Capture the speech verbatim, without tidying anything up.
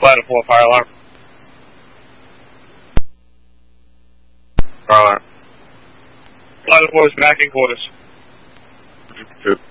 Flight four, fire alarm. Fire alarm. Flight four is back in quarters. Good.